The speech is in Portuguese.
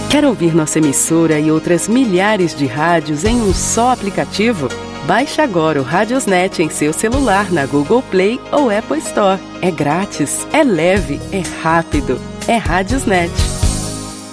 Quer ouvir nossa emissora e outras milhares de rádios em um só aplicativo? Baixe agora o Radiosnet em seu celular na Google Play ou Apple Store. É grátis, é leve, é rápido. É Radiosnet.